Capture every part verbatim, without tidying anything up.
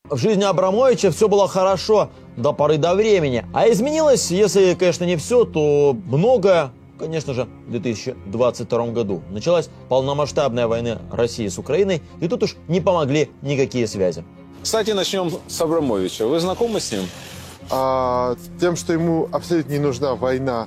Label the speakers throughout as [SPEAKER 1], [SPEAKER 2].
[SPEAKER 1] В жизни Абрамовича все было хорошо до поры до времени. А изменилось, если, конечно, не все, то многое, конечно же, в две тысячи двадцать втором году. Началась полномасштабная война России с Украиной, и тут уж не помогли никакие связи.
[SPEAKER 2] Кстати, начнем с Абрамовича. Вы знакомы с ним?
[SPEAKER 3] А, тем, что ему абсолютно не нужна война,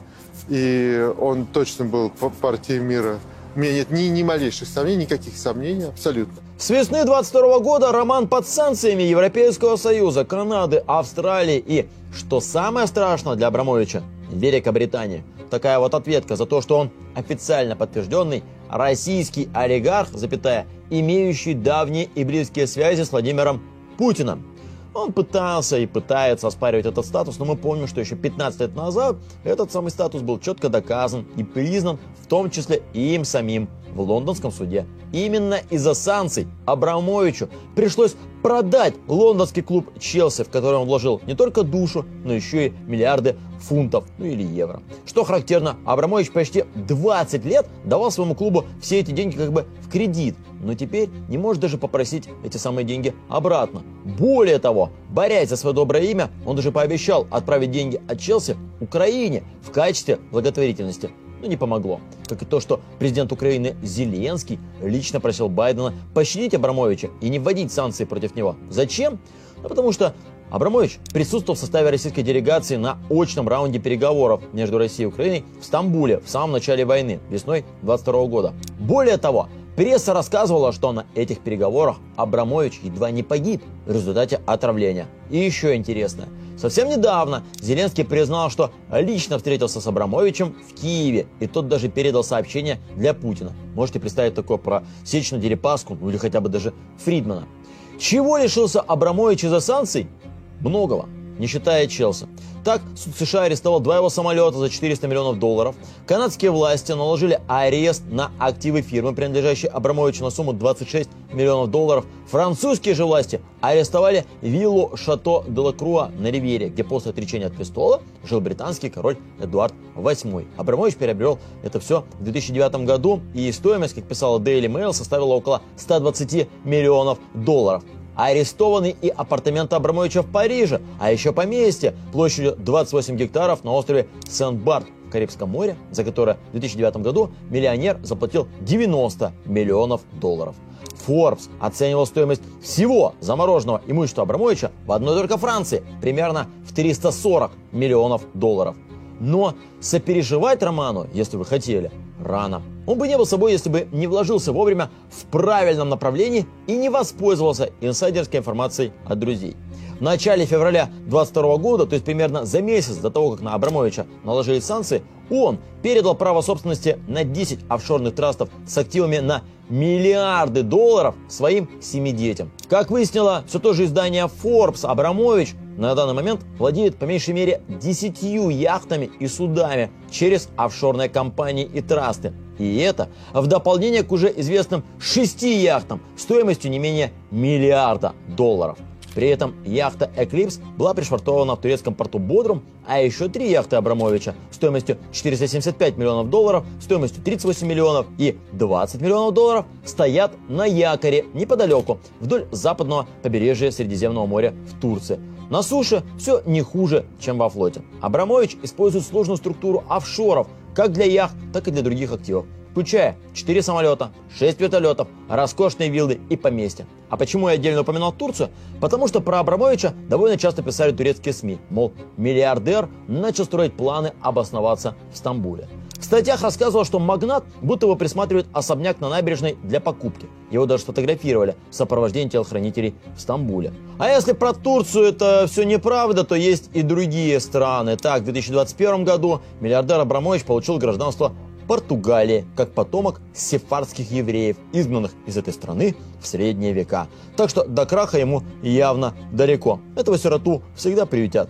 [SPEAKER 3] и он точно был в партии мира. У меня нет ни, ни малейших сомнений, никаких сомнений, абсолютно.
[SPEAKER 1] С весны двадцать второго года Роман под санкциями Европейского Союза, Канады, Австралии и, что самое страшное для Абрамовича, Великобритании. Такая вот ответка за то, что он официально подтвержденный российский олигарх, запятая, имеющий давние и близкие связи с Владимиром Путиным. Он пытался и пытается оспаривать этот статус, но мы помним, что еще пятнадцать лет назад этот самый статус был четко доказан и признан, в том числе и им самим в лондонском суде. Именно из-за санкций Абрамовичу пришлось продать лондонский клуб Челси, в который он вложил не только душу, но еще и миллиарды фунтов, ну или евро. Что характерно, Абрамович почти двадцать лет давал своему клубу все эти деньги как бы в кредит, но теперь не может даже попросить эти самые деньги обратно. Более того, борясь за свое доброе имя, он даже пообещал отправить деньги от Челси Украине в качестве благотворительности. Но не помогло. Как и то, что президент Украины Зеленский лично просил Байдена пощадить Абрамовича и не вводить санкции против него. Зачем? Ну, потому что Абрамович присутствовал в составе российской делегации на очном раунде переговоров между Россией и Украиной в Стамбуле в самом начале войны, весной двадцать второго года. Более того, пресса рассказывала, что на этих переговорах Абрамович едва не погиб в результате отравления. И еще интересно. Совсем недавно Зеленский признал, что лично встретился с Абрамовичем в Киеве, и тот даже передал сообщение для Путина. Можете представить такое про Сечину Дерипаску, ну или хотя бы даже Фридмана. Чего лишился Абрамович из-за санкций? Многого, не считая Челси. Так, суд США арестовал два его самолета за четыреста миллионов долларов. Канадские власти наложили арест на активы фирмы, принадлежащей Абрамовичу, на сумму двадцать шесть миллионов долларов. Французские же власти арестовали виллу Шато де ла Круа на Ривьере, где после отречения от престола жил британский король Эдуард восьмой. Абрамович приобрел это все в две тысячи девятом году, и стоимость, как писала Daily Mail, составила около ста двадцати миллионов долларов. Арестованы и апартаменты Абрамовича в Париже, а еще поместье площадью двадцать восемь гектаров на острове Сент-Барт в Карибском море, за которое в две тысячи девятом году миллионер заплатил девяносто миллионов долларов. Forbes оценивал стоимость всего замороженного имущества Абрамовича в одной только Франции примерно в триста сорок миллионов долларов. Но сопереживать Роману, если вы хотели, рано. Он бы не был собой, если бы не вложился вовремя в правильном направлении и не воспользовался инсайдерской информацией от друзей. В начале февраля двадцать второго года, то есть примерно за месяц до того, как на Абрамовича наложили санкции, он передал право собственности на десять офшорных трастов с активами на миллиарды долларов своим семи детям. Как выяснило все то же издание Forbes, Абрамович на данный момент владеет по меньшей мере десятью яхтами и судами через офшорные компании и трасты. И это в дополнение к уже известным шести яхтам стоимостью не менее миллиарда долларов. При этом яхта Eclipse была пришвартована в турецком порту Бодрум, а еще три яхты Абрамовича стоимостью четыреста семьдесят пять миллионов долларов, стоимостью тридцать восемь миллионов и двадцать миллионов долларов стоят на якоре неподалеку, вдоль западного побережья Средиземного моря в Турции. На суше все не хуже, чем во флоте. Абрамович использует сложную структуру офшоров как для яхт, так и для других активов, включая четыре самолета, шесть вертолетов, роскошные виллы и поместья. А почему я отдельно упоминал Турцию? Потому что про Абрамовича довольно часто писали турецкие СМИ, мол, миллиардер начал строить планы обосноваться в Стамбуле. В статьях рассказывал, что магнат будто бы присматривает особняк на набережной для покупки. Его даже сфотографировали в сопровождении телохранителей в Стамбуле. А если про Турцию это все неправда, то есть и другие страны. Так, в две тысячи двадцать первом году миллиардер Абрамович получил гражданство Португалии, как потомок сефардских евреев, изгнанных из этой страны в средние века. Так что до краха ему явно далеко. Этого сироту всегда приютят.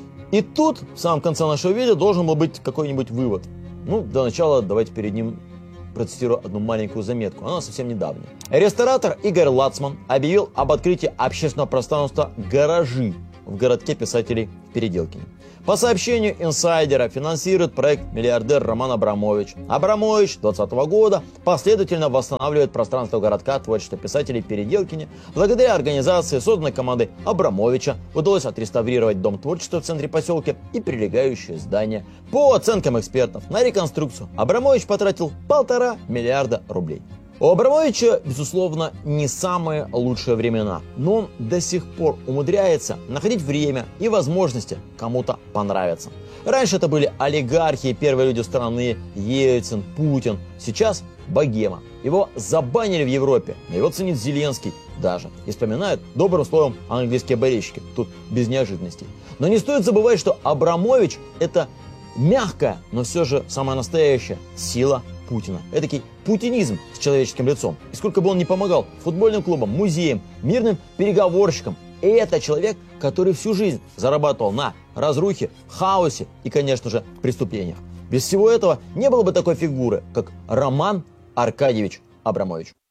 [SPEAKER 1] И тут, в самом конце нашего видео, должен был быть какой-нибудь вывод. Ну, для начала давайте перед ним процитирую одну маленькую заметку, она совсем недавняя. Ресторатор Игорь Лацман объявил об открытии общественного пространства «Гаражи» в городке писателей в Переделкине. По сообщению инсайдера, финансирует проект миллиардер Роман Абрамович. Абрамович с двадцатого года последовательно восстанавливает пространство городка творчества писателей в Переделкине. Благодаря организации, созданной командой Абрамовича, удалось отреставрировать Дом творчества в центре поселка и прилегающие здания. По оценкам экспертов, на реконструкцию Абрамович потратил полтора миллиарда рублей. У Абрамовича, безусловно, не самые лучшие времена, но он до сих пор умудряется находить время и возможности кому-то понравиться. Раньше это были олигархи, первые люди страны, Ельцин, Путин. Сейчас богема. Его забанили в Европе, но его ценит Зеленский даже. И вспоминают добрым словом английские болельщики. Тут без неожиданностей. Но не стоит забывать, что Абрамович – это мягкая, но все же самая настоящая сила Путина. Эдакий путинизм с человеческим лицом. И сколько бы он ни помогал футбольным клубам, музеям, мирным переговорщикам, это человек, который всю жизнь зарабатывал на разрухе, хаосе и, конечно же, преступлениях. Без всего этого не было бы такой фигуры, как Роман Аркадьевич Абрамович.